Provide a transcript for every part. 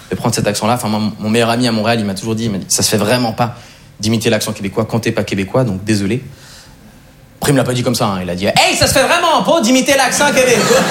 de prendre cet accent-là. Enfin, mon meilleur ami à Montréal, il m'a toujours dit, ça se fait vraiment pas d'imiter l'accent québécois quand t'es pas québécois, donc désolé. Après, il me l'a pas dit comme ça, hein. Il a dit, hey, ça se fait vraiment pas d'imiter l'accent québécois.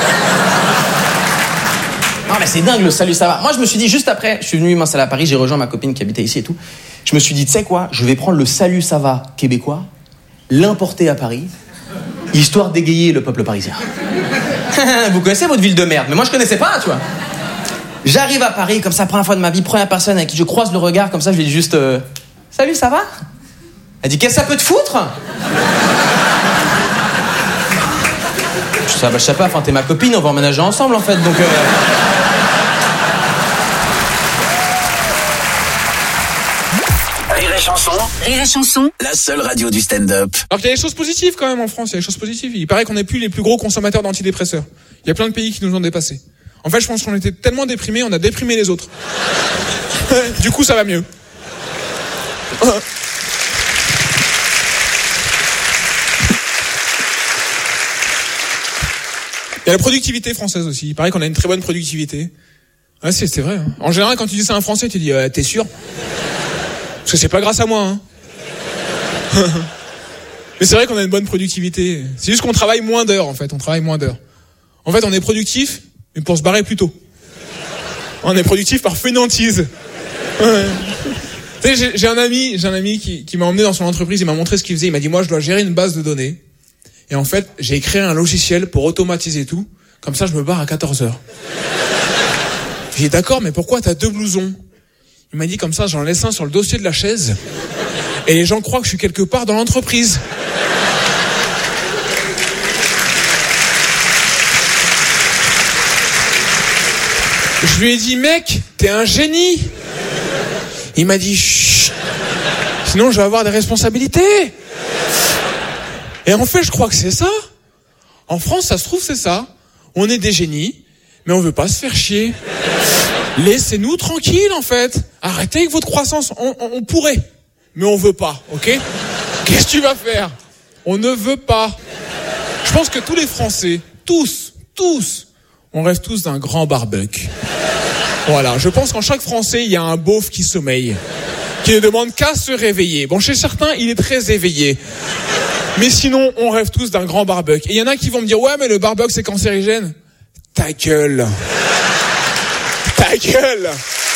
Non, mais c'est dingue, le salut, ça va. Moi, je me suis dit, juste après, je suis venu m'installer à Paris, j'ai rejoint ma copine qui habitait ici et tout. Je me suis dit, tu sais quoi, je vais prendre le salut, ça va québécois, l'importer à Paris, histoire d'égayer le peuple parisien. Vous connaissez votre ville de merde, mais moi, je connaissais pas, tu vois. J'arrive à Paris, comme ça, première fois de ma vie, première personne avec qui je croise le regard, comme ça, je lui dis juste, salut, ça va? Elle dit, qu'est-ce que ça peut te foutre? Je sais pas, enfin, t'es ma copine, on va emménager ensemble, en fait, donc... Rire et chanson, la seule radio du stand-up. Alors qu'il y a des choses positives quand même en France, il y a des choses positives. Il paraît qu'on n'est plus les plus gros consommateurs d'antidépresseurs. Il y a plein de pays qui nous ont dépassés. En fait, je pense qu'on était tellement déprimés, on a déprimé les autres. Du coup, ça va mieux. Il y a la productivité française aussi. Il paraît qu'on a une très bonne productivité. Ah, c'est vrai. Hein. En général, quand tu dis ça à un Français, tu dis t'es sûr? Parce que c'est pas grâce à moi. Hein. Mais c'est vrai qu'on a une bonne productivité. C'est juste qu'on travaille moins d'heures, en fait. On travaille moins d'heures. En fait, on est productif, mais pour se barrer plus tôt. On est productif par fainéantise. Ouais. Tu sais, j'ai un ami qui m'a emmené dans son entreprise, il m'a montré ce qu'il faisait. Il m'a dit, moi, je dois gérer une base de données. Et en fait, j'ai créé un logiciel pour automatiser tout. Comme ça, je me barre à 14h. J'ai dit, d'accord, mais pourquoi t'as 2 blousons? Il m'a dit, comme ça, j'en laisse un sur le dossier de la chaise. Et les gens croient que je suis quelque part dans l'entreprise. Je lui ai dit, mec, t'es un génie. Il m'a dit, chut, sinon je vais avoir des responsabilités. Et en fait, je crois que c'est ça. En France, ça se trouve, c'est ça. On est des génies, mais on veut pas se faire chier. Laissez-nous tranquilles, en fait. Arrêtez avec votre croissance. On pourrait, mais on veut pas, ok? Qu'est-ce que tu vas faire? On ne veut pas. Je pense que tous les Français, tous, on rêve tous d'un grand barbecue. Voilà, je pense qu'en chaque Français, il y a un beauf qui sommeille, qui ne demande qu'à se réveiller. Bon, chez certains, il est très éveillé. Mais sinon, on rêve tous d'un grand barbecue. Et il y en a qui vont me dire, ouais, mais le barbecue, c'est cancérigène. Ta gueule. Ta gueule.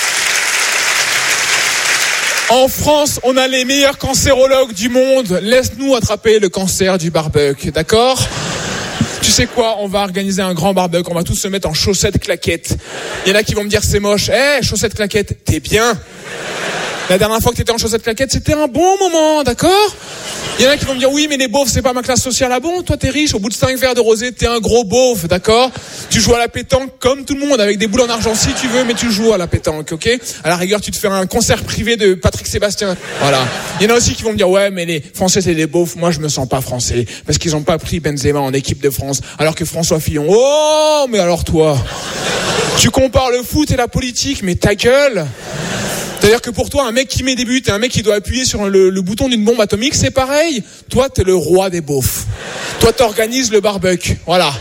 En France, on a les meilleurs cancérologues du monde. Laisse-nous attraper le cancer du barbecue, d'accord? Tu sais quoi, on va organiser un grand barbecue, on va tous se mettre en chaussettes claquettes. Il y en a qui vont me dire c'est moche. Chaussettes claquettes, t'es bien. La dernière fois que t'étais en chaussettes claquettes, c'était un bon moment, d'accord? Il y en a qui vont me dire oui, mais les beaufs, c'est pas ma classe sociale. Ah bon, toi t'es riche, au bout de 5 verres de rosé, t'es un gros beauf, d'accord? Tu joues à la pétanque comme tout le monde, avec des boules en argent si tu veux, mais tu joues à la pétanque, ok? À la rigueur, tu te fais un concert privé de Patrick Sébastien. Voilà. Il y en a aussi qui vont me dire ouais, mais les Français c'est des beaufs. Moi, je me sens pas français parce qu'ils ont pas pris Benzema en équipe de France, alors que François Fillon. Oh, mais alors toi, tu compares le foot et la politique, mais ta gueule. C'est-à-dire que pour toi, un mec qui met des buts et un mec qui doit appuyer sur le bouton d'une bombe atomique, c'est pareil. Toi, t'es le roi des beaufs. Toi, t'organises le barbecue. Voilà.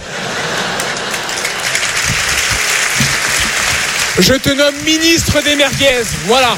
Je te nomme ministre des merguez. Voilà.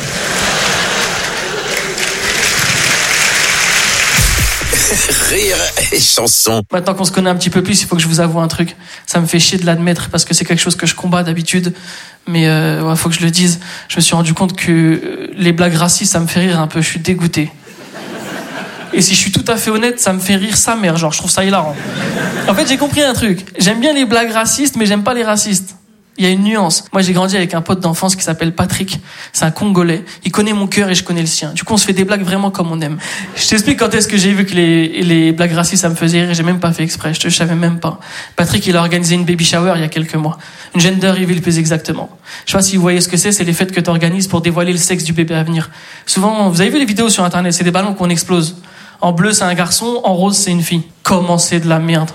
Rire et chanson. Maintenant qu'on se connaît un petit peu plus, il faut que je vous avoue un truc. Ça me fait chier de l'admettre parce que c'est quelque chose que je combats d'habitude. Mais faut que je le dise. Je me suis rendu compte que les blagues racistes, ça me fait rire un peu. Je suis dégoûté. Et si je suis tout à fait honnête, ça me fait rire sa mère. Genre, je trouve ça hilarant. En fait, j'ai compris un truc. J'aime bien les blagues racistes, mais j'aime pas les racistes. Il y a une nuance. Moi, j'ai grandi avec un pote d'enfance qui s'appelle Patrick. C'est un Congolais. Il connaît mon cœur et je connais le sien. Du coup, on se fait des blagues vraiment comme on aime. Je t'explique quand est-ce que j'ai vu que les blagues racistes, ça me faisait rire. J'ai même pas fait exprès. Je savais même pas. Patrick, il a organisé une baby shower il y a quelques mois. Une gender reveal plus exactement. Je sais pas si vous voyez ce que c'est les fêtes que t'organises pour dévoiler le sexe du bébé à venir. Souvent, vous avez vu les vidéos sur Internet, c'est des ballons qu'on explose. En bleu, c'est un garçon. En rose, c'est une fille. Comment c'est de la merde.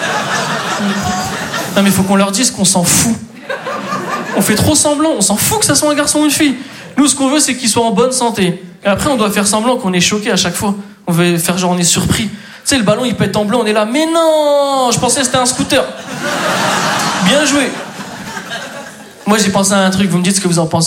Non, mais faut qu'on leur dise qu'on s'en fout. On fait trop semblant, on s'en fout que ça soit un garçon ou une fille. Nous, ce qu'on veut, c'est qu'ils soient en bonne santé. Et après, on doit faire semblant qu'on est choqué à chaque fois. On veut faire genre on est surpris. Tu sais, le ballon, il pète en bleu, on est là. Mais non, je pensais que c'était un scooter. Bien joué. Moi, j'ai pensé à un truc, vous me dites ce que vous en pensez.